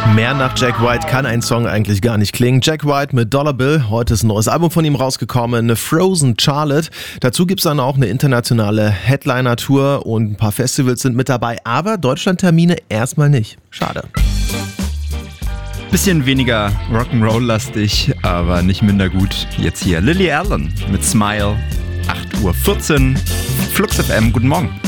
Mehr nach Jack White kann ein Song eigentlich gar nicht klingen. Jack White mit Dollar Bill. Heute ist ein neues Album von ihm rausgekommen, Frozen Charlotte. Dazu gibt's dann auch eine internationale Headliner-Tour und ein paar Festivals sind mit dabei, aber Deutschland-Termine erstmal nicht. Schade. Bisschen weniger Rock'n'Roll-lastig, aber nicht minder gut. Jetzt hier Lily Allen mit Smile, 8:14 Uhr. Flux FM, guten Morgen.